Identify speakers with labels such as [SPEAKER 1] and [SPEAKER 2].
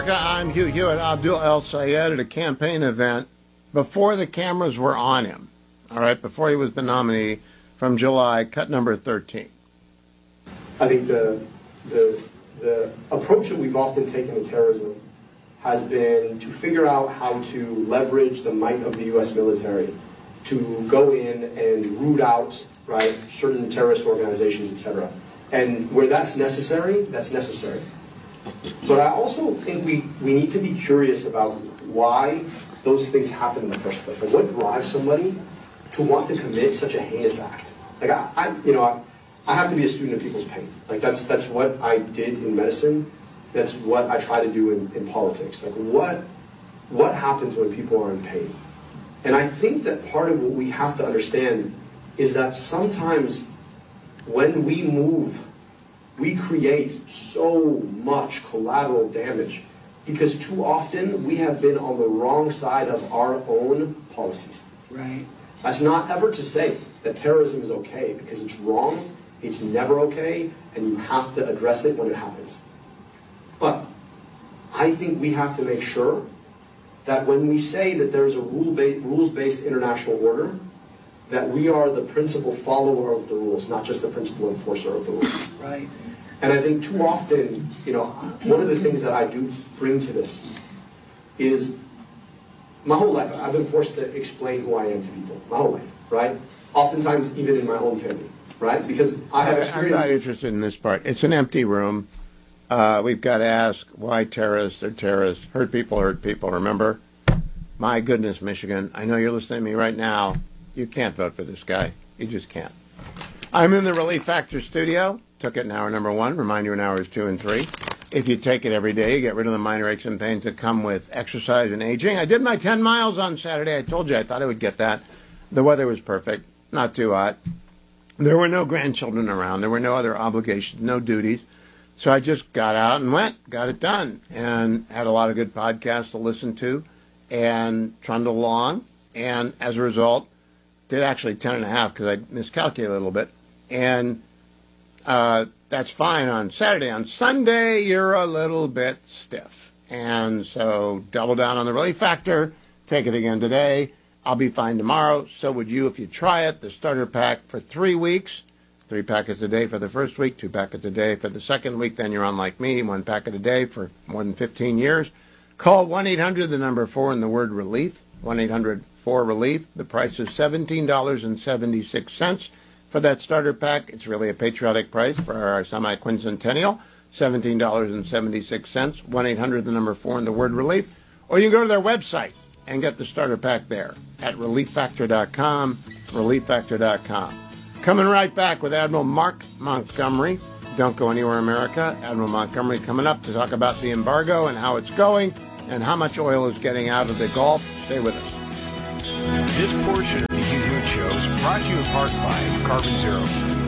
[SPEAKER 1] I'm Hugh Hewitt. Abdul El Sayed at a campaign event before the cameras were on him. All right, before he was the nominee from July, cut number 13.
[SPEAKER 2] I think the approach that we've often taken to terrorism has been to figure out how to leverage the might of the U.S. military to go in and root out, right, certain terrorist organizations, etc. And where that's necessary, that's necessary. But I also think we need to be curious about why those things happen in the first place. Like, what drives somebody to want to commit such a heinous act? Like, I have to be a student of people's pain. Like, that's what I did in medicine. That's what I try to do in politics. Like, what happens when people are in pain? And I think that part of what we have to understand is that sometimes when we move, we create so much collateral damage because too often we have been on the wrong side of our own policies.
[SPEAKER 3] Right.
[SPEAKER 2] That's not ever to say that terrorism is okay, because it's wrong, it's never okay, and you have to address it when it happens. But I think we have to make sure that when we say that there's a rules-based international order, that we are the principal follower of the rules, not just the principal enforcer of the rules.
[SPEAKER 3] Right.
[SPEAKER 2] And I think too often, one of the things that I do bring to this is my whole life, I've been forced to explain who I am to people, my whole life, right? Oftentimes, even in my own family, right? Because I have experience.
[SPEAKER 1] I'm not interested in this part. It's an empty room. We've got to ask why terrorists are terrorists. Hurt people, remember? My goodness, Michigan. I know you're listening to me right now. You can't vote for this guy. You just can't. I'm in the Relief Factor studio. Took it in hour number 1. Remind you in hours 2 and 3. If you take it every day, you get rid of the minor aches and pains that come with exercise and aging. I did my 10 miles on Saturday. I told you I thought I would get that. The weather was perfect. Not too hot. There were no grandchildren around. There were no other obligations, no duties. So I just got out and went, got it done, and had a lot of good podcasts to listen to and trundle along. And as a result, did actually 10 and a half because I miscalculated a little bit. And that's fine on Saturday. On Sunday, you're a little bit stiff. And so double down on the Relief Factor. Take it again today. I'll be fine tomorrow. So would you if you try it. The starter pack for 3 weeks. 3 packets a day for the first week, 2 packets a day for the second week. Then you're on like me, 1 packet a day for more than 15 years. Call 1-800, the number 4, and the word relief. 1-800-4-RELIEF. The price is $17.76 for that starter pack. It's really a patriotic price for our semi-quincentennial. $17.76. 1-800, the number 4, and the word relief. Or you go to their website and get the starter pack there at relieffactor.com, relieffactor.com. Coming right back with Admiral Mark Montgomery. Don't go anywhere, America. Admiral Montgomery coming up to talk about the embargo and how it's going and how much oil is getting out of the Gulf. Stay with us.
[SPEAKER 4] This portion of the Hugh Hewitt Show is brought to you in part by Carbon Zero.